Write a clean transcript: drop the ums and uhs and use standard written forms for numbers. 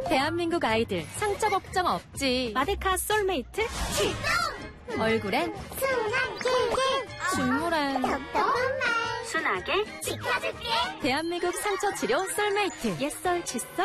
대한민국 아이들 상처 걱정 없지. 마데카 솔메이트 출동! 얼굴엔 순하게 중물한 답답한 말 순하게 지켜줄게. 대한민국 상처 치료 솔메이트 옛설 칫솔